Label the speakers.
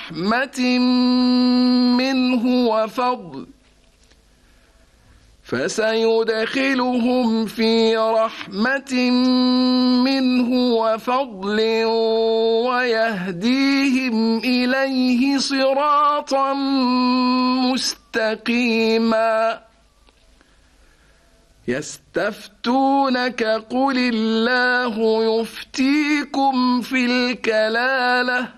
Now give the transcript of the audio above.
Speaker 1: رحمة منه وفضل فسيدخلهم في رحمة منه وفضل ويهديهم إليه صراطا مستقيما يستفتونك قل الله يفتيكم في الكلالة